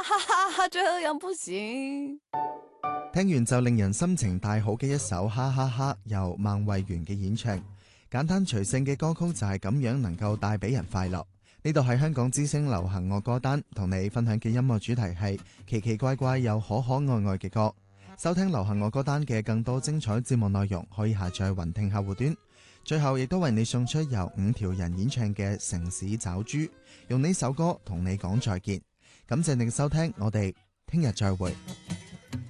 哈哈哈，這樣不行。 聽完就令人心情大好嘅一首哈哈哈，由孟慧圓嘅演唱，簡單隨性嘅歌曲就係咁樣能夠帶俾人快樂。呢度係香港之聲流行樂歌單，同你分享嘅音樂主題係奇奇怪怪又可可愛愛嘅歌。收聽流行樂歌單嘅更多精彩節目內容，可以下載雲聽客戶端。最後亦都為你送出由五條人演唱嘅城市找豬，用呢首歌同你講再見。感謝你嘅收聽，我哋聽日再會。